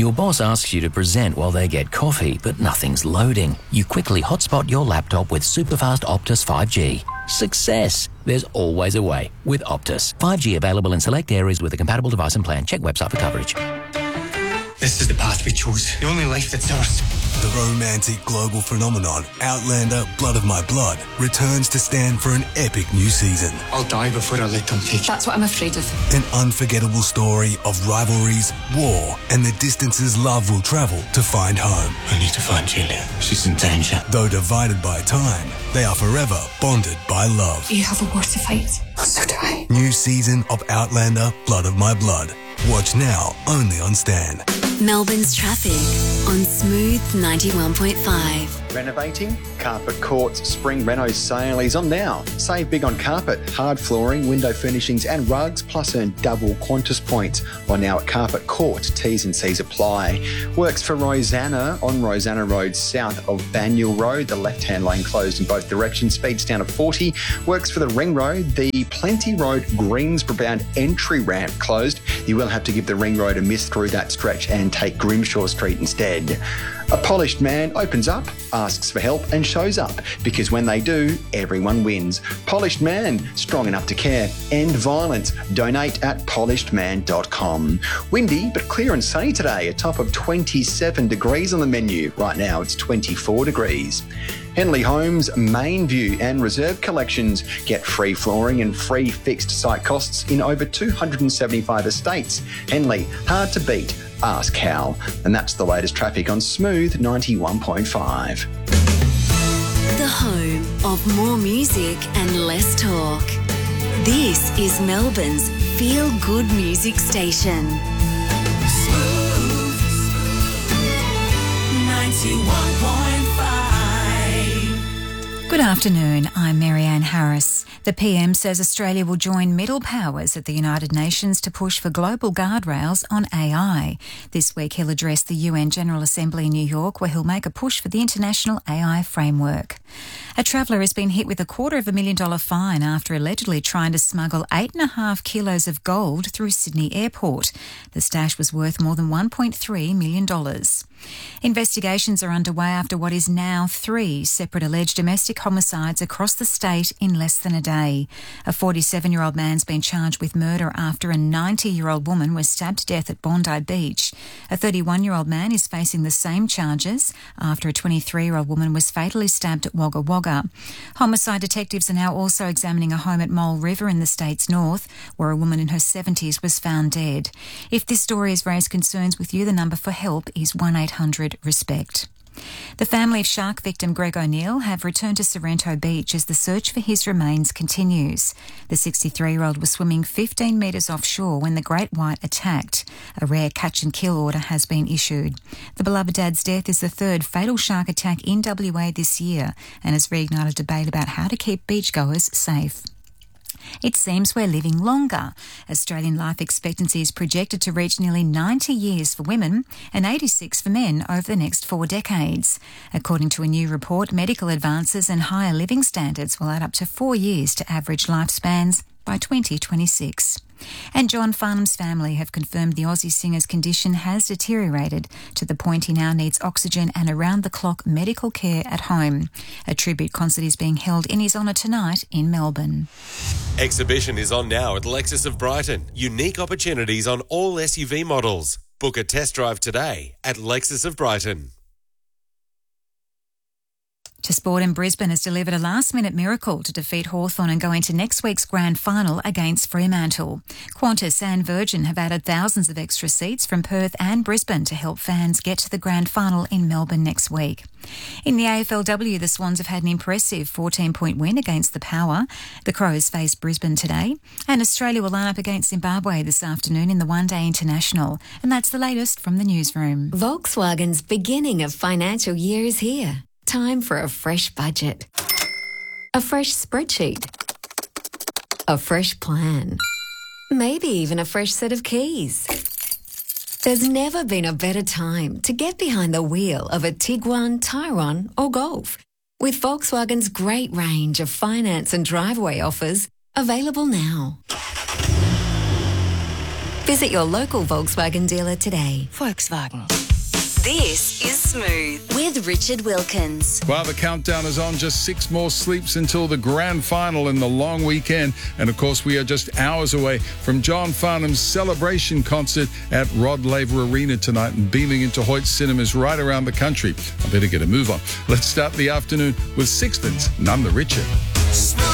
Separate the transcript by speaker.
Speaker 1: Your boss asks you to present while they get coffee, but nothing's loading. You quickly hotspot your laptop with superfast Optus 5G. Success! There's always a way with Optus. 5G available in select areas with a compatible device and plan. Check website for coverage.
Speaker 2: This is the path we chose. The only life that's ours.
Speaker 3: The romantic global phenomenon, Outlander Blood of My Blood, returns to stand for an epic new season.
Speaker 2: I'll die before I let them take you.
Speaker 4: That's what I'm afraid of.
Speaker 3: An unforgettable story of rivalries, war, and the distances love will travel to find home.
Speaker 2: I need to find Julia. She's in danger.
Speaker 3: Though divided by time, they are forever bonded by love.
Speaker 4: You have a war to fight. So do I.
Speaker 3: New season of Outlander Blood of My Blood. Watch now, only on Stan.
Speaker 5: Melbourne's traffic on Smooth 91.5.
Speaker 6: Renovating? Carpet Court's Spring Reno sale is on now. Save big on carpet, hard flooring, window furnishings and rugs, plus earn double Qantas points. Or now at Carpet Court, T's and C's apply. Works for Rosanna on Rosanna Road south of Banyule Road. The left-hand lane closed in both directions, speeds down to 40. Works for the Ring Road. The Plenty Road Greensboro bound entry ramp closed. You will have to give the Ring Road a miss through that stretch and take Grimshaw Street instead. A polished man opens up, asks for help and shows up, because when they do, everyone wins. Polished Man, strong enough to care. End violence. Donate at polishedman.com. Windy but clear and sunny today, a top of 27 degrees on the menu. Right now it's 24 degrees. Henley Homes, Main View and Reserve collections get free flooring and free fixed site costs in over 275 estates. Henley, hard to beat. Ask Hal. And that's the latest traffic on Smooth 91.5.
Speaker 5: The home of more music and less talk. This is Melbourne's feel-good music station.
Speaker 7: Smooth 91.5.
Speaker 8: Good afternoon, I'm Marianne Harris. The PM says Australia will join middle powers at the United Nations to push for global guardrails on AI. This week he'll address the UN General Assembly in New York, where he'll make a push for the international AI framework. A traveller has been hit with a $250,000 fine after allegedly trying to smuggle 8.5 kilos of gold through Sydney Airport. The stash was worth more than $1.3 million. Investigations are underway after what is now 3 separate alleged domestic homicides across the state in less than a day. A 47-year-old man's been charged with murder after a 90-year-old woman was stabbed to death at Bondi Beach. A 31-year-old man is facing the same charges after a 23-year-old woman was fatally stabbed at Wagga Wagga. Homicide detectives are now also examining a home at Mole River in the state's north, where a woman in her 70s was found dead. If this story has raised concerns with you, the number for help is 1-800-RESPECT. The family of shark victim Greg O'Neill have returned to Sorrento Beach as the search for his remains continues. The 63-year-old was swimming 15 metres offshore when the great white attacked. A rare catch and kill order has been issued. The beloved dad's death is the third fatal shark attack in WA this year and has reignited debate about how to keep beachgoers safe. It seems we're living longer. Australian life expectancy is projected to reach nearly 90 years for women and 86 for men over the next 4 decades. According to a new report, medical advances and higher living standards will add up to 4 years to average lifespans by 2026. And John Farnham's family have confirmed the Aussie singer's condition has deteriorated to the point he now needs oxygen and around-the-clock medical care at home. A tribute concert is being held in his honour tonight in Melbourne.
Speaker 9: Exhibition is on now at Lexus of Brighton. Unique opportunities on all SUV models. Book a test drive today at Lexus of Brighton.
Speaker 8: To sport, and Brisbane has delivered a last-minute miracle to defeat Hawthorn and go into next week's grand final against Fremantle. Qantas and Virgin have added thousands of extra seats from Perth and Brisbane to help fans get to the grand final in Melbourne next week. In the AFLW, the Swans have had an impressive 14-point win against the Power. The Crows face Brisbane today, and Australia will line up against Zimbabwe this afternoon in the one-day international. And that's the latest from the newsroom.
Speaker 5: Volkswagen's beginning of financial year is here. Time for a fresh budget, a fresh spreadsheet, a fresh plan, maybe even a fresh set of keys. There's never been a better time to get behind the wheel of a Tiguan, Tyrone or Golf, with Volkswagen's great range of finance and driveway offers available now. Visit your local Volkswagen dealer today.
Speaker 10: Volkswagen. This is Smooth with Richard Wilkins.
Speaker 11: Well, the countdown is on. Just 6 more sleeps until the grand final in the long weekend. And, of course, we are just hours away from John Farnham's celebration concert at Rod Laver Arena tonight and beaming into Hoyt cinemas right around the country. I better get a move on. Let's start the afternoon with Sixpence, None the Richer.